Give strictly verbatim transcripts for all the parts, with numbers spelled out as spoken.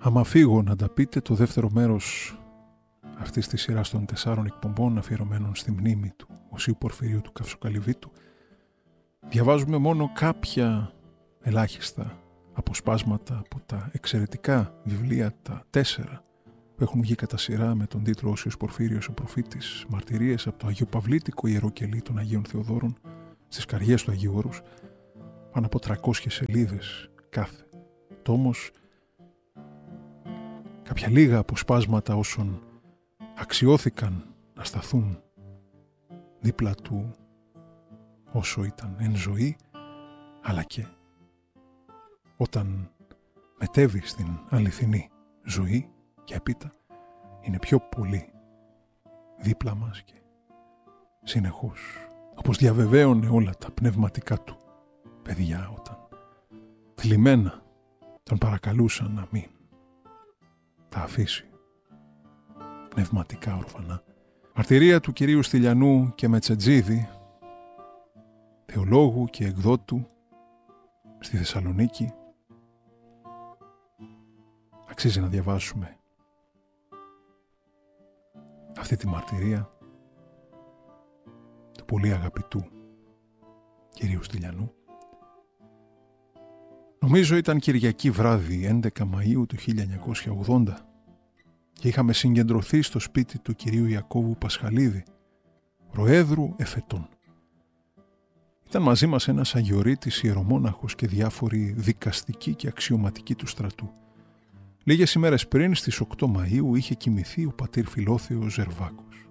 Άμα φύγω να τα πείτε, το δεύτερο μέρος αυτής της σειράς των τεσσάρων εκπομπών αφιερωμένων στη μνήμη του Οσίου Πορφυρίου του Καυσοκαλυβίτου, διαβάζουμε μόνο κάποια ελάχιστα αποσπάσματα από τα εξαιρετικά βιβλία, τα τέσσερα που έχουν βγει κατά σειρά με τον τίτλο Όσιος Πορφύριος ο Προφήτης, μαρτυρίες από το Αγιοπαυλίτικο Ιερό Κελί των Αγίων Θεοδόρων στις καριές του Αγίου Όρους, πάνω από τριακόσιες σελίδες κάθε τόμος, κάποια λίγα αποσπάσματα όσων αξιώθηκαν να σταθούν δίπλα του όσο ήταν εν ζωή, αλλά και όταν μετέβη στην αληθινή ζωή και έπειτα είναι πιο πολύ δίπλα μας και συνεχώς, όπως διαβεβαίωνε όλα τα πνευματικά του παιδιά όταν θλιμμένα τον παρακαλούσαν να μην τα αφήσει πνευματικά ορφανά. Μαρτυρία του κυρίου Στυλιανού και Μετσετζίδη, θεολόγου και εκδότου στη Θεσσαλονίκη. Αξίζει να διαβάσουμε αυτή τη μαρτυρία του πολύ αγαπητού κυρίου Στυλιανού. Νομίζω ήταν Κυριακή βράδυ έντεκα Μαΐου του χίλια εννιακόσια ογδόντα και είχαμε συγκεντρωθεί στο σπίτι του κυρίου Ιακώβου Πασχαλίδη, προέδρου εφετών. Ήταν μαζί μας ένας αγιορείτης ιερομόναχος και διάφοροι δικαστικοί και αξιωματικοί του στρατού. Λίγες ημέρες πριν, στις οκτώ Μαΐου, είχε κοιμηθεί ο πατήρ Φιλόθεος Ζερβάκος.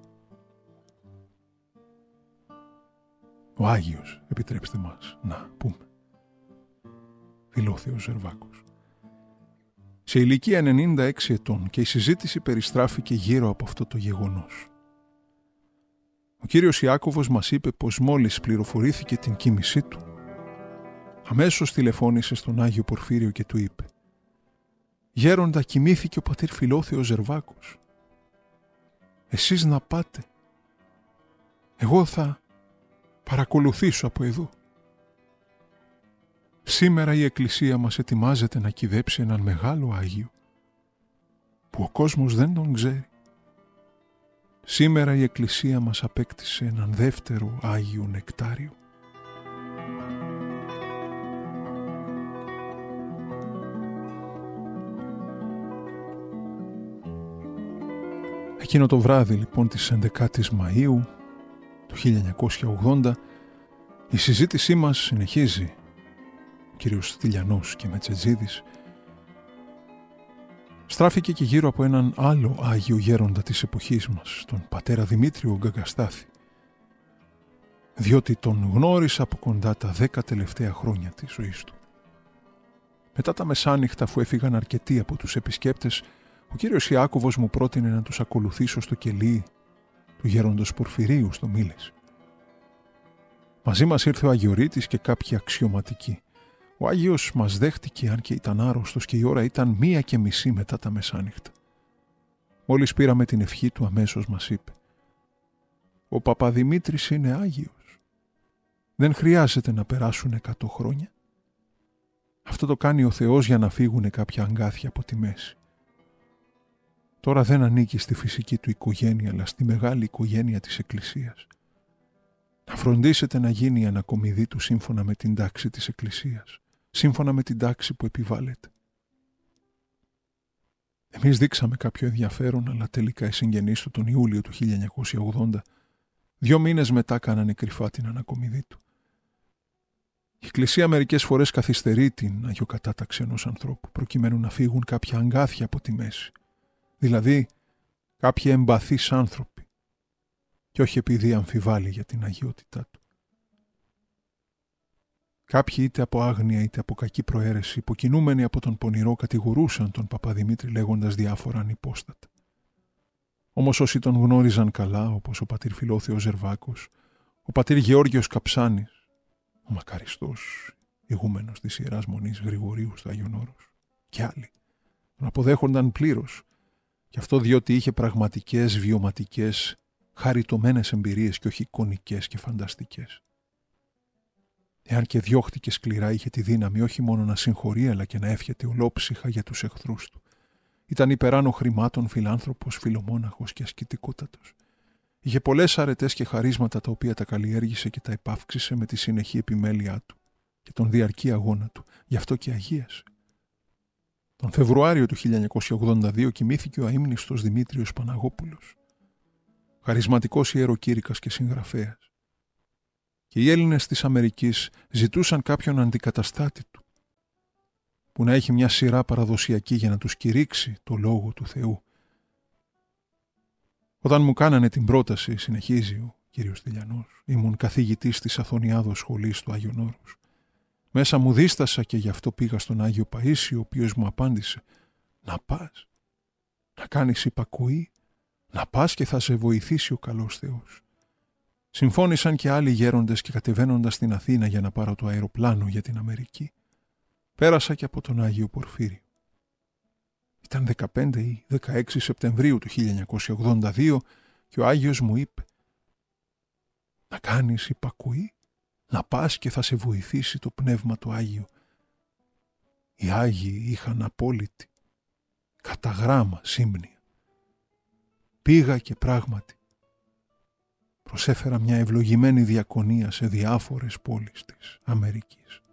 Ο Άγιος, επιτρέψτε μας να πούμε. Φιλόθεος Ζερβάκος. Σε ηλικία ενενήντα έξι ετών, και η συζήτηση περιστράφηκε γύρω από αυτό το γεγονός. Ο κύριος Ιάκωβος μας είπε πως μόλις πληροφορήθηκε την κοίμησή του, αμέσως τηλεφώνησε στον Άγιο Πορφύριο και του είπε: «Γέροντα, κοιμήθηκε ο πατήρ Φιλόθεος Ζερβάκος. Εσείς να πάτε. Εγώ θα παρακολουθήσω από εδώ. Σήμερα η Εκκλησία μας ετοιμάζεται να κυδέψει έναν μεγάλο Άγιο που ο κόσμος δεν τον ξέρει. Σήμερα η Εκκλησία μας απέκτησε έναν δεύτερο Άγιο Νεκτάριο. Εκείνο το βράδυ λοιπόν της ενδεκάτης Μαΐου του χίλια εννιακόσια ογδόντα η συζήτησή μας συνεχίζει. Ο κύριος Στυλιανός και Μετσετζίδης στράφηκε και γύρω από έναν άλλο Άγιο Γέροντα της εποχής μας, τον πατέρα Δημήτριο Γκαγκαστάθη, διότι τον γνώρισα από κοντά τα δέκα τελευταία χρόνια της ζωής του. Μετά τα μεσάνυχτα, αφού έφυγαν αρκετοί από τους επισκέπτες, ο κύριος Ιάκωβος μου πρότεινε να τους ακολουθήσω στο κελί του γέροντος Πορφυρίου στο Μήλες. Μαζί μας ήρθε ο Αγιορείτης και κάποιοι αξιωματικοί. Ο Άγιος μας δέχτηκε, αν και ήταν άρρωστος, και η ώρα ήταν μία και μισή μετά τα μεσάνυχτα. Μόλις πήραμε την ευχή του, αμέσως μας είπε: «Ο Παπαδημήτρης είναι Άγιος. Δεν χρειάζεται να περάσουν εκατό χρόνια. Αυτό το κάνει ο Θεός για να φύγουν κάποια αγκάθια από τη μέση. Τώρα δεν ανήκει στη φυσική του οικογένεια, αλλά στη μεγάλη οικογένεια της Εκκλησίας. Να φροντίσετε να γίνει η ανακομιδή του σύμφωνα με την τάξη της Εκκλησίας, σύμφωνα με την τάξη που επιβάλλεται». Εμείς δείξαμε κάποιο ενδιαφέρον, αλλά τελικά οι συγγενείς του τον Ιούλιο του χίλια εννιακόσια ογδόντα, δύο μήνες μετά, κάνανε κρυφά την ανακομιδή του. Η Εκκλησία μερικές φορές καθυστερεί την αγιοκατάταξη ενός ανθρώπου, προκειμένου να φύγουν κάποια αγκάθια από τη μέση. Δηλαδή, κάποιοι εμπαθείς άνθρωποι, και όχι επειδή αμφιβάλλει για την αγιότητά του. Κάποιοι, είτε από άγνοια είτε από κακή προαίρεση, υποκινούμενοι από τον πονηρό, κατηγορούσαν τον Παπαδημήτρη λέγοντας διάφορα ανυπόστατα. Όμως όσοι τον γνώριζαν καλά, όπως ο πατήρ Φιλόθεος Ζερβάκος, ο πατήρ Γεώργιος Καψάνης, ο μακαριστός ηγούμενος της Ιεράς Μονής Γρηγορίου στο Άγιον Όρος, και άλλοι, τον αποδέχονταν πλήρως, και αυτό διότι είχε πραγματικές, βιωματικές, χαριτωμένες εμπειρίες και όχι εικονικές και φανταστικές. Εάν και διώχτηκε σκληρά, είχε τη δύναμη όχι μόνο να συγχωρεί, αλλά και να εύχεται ολόψυχα για τους εχθρούς του. Ήταν υπεράνω χρημάτων, φιλάνθρωπος, φιλομόναχος και ασκητικότατος. Είχε πολλές αρετές και χαρίσματα τα οποία τα καλλιέργησε και τα επαύξησε με τη συνεχή επιμέλειά του και τον διαρκή αγώνα του, γι' αυτό και αγίασε. Τον Φεβρουάριο του χίλια εννιακόσια ογδόντα δύο κοιμήθηκε ο αείμνηστος Δημήτριος Παναγόπουλος, χαρισματικός ιεροκήρυκας και συγγραφέας. Και οι Έλληνες της Αμερικής ζητούσαν κάποιον αντικαταστάτη του, που να έχει μια σειρά παραδοσιακή για να τους κηρύξει το λόγο του Θεού. Όταν μου κάνανε την πρόταση, συνεχίζει ο κύριος Δηλιανός, ήμουν καθηγητής της Αθωνιάδος σχολής του Άγιον Όρους. Μέσα μου δίστασα και γι' αυτό πήγα στον Άγιο Παΐσιο, ο οποίος μου απάντησε «Να πας, να κάνεις υπακοή, να πας και θα σε βοηθήσει ο καλός Θεός». Συμφώνησαν και άλλοι γέροντες και κατεβαίνοντας στην Αθήνα για να πάρω το αεροπλάνο για την Αμερική, πέρασα και από τον Άγιο Πορφύριο. Ήταν δεκαπέντε ή δεκαέξι Σεπτεμβρίου του χίλια εννιακόσια ογδόντα δύο και ο Άγιος μου είπε «Να κάνεις υπακοή, να πας και θα σε βοηθήσει το Πνεύμα το Άγιο». Οι Άγιοι είχαν απόλυτη, κατά γράμμα σύμπνοια. Πήγα και πράγματι προσέφερα μια ευλογημένη διακονία σε διάφορες πόλεις της Αμερικής.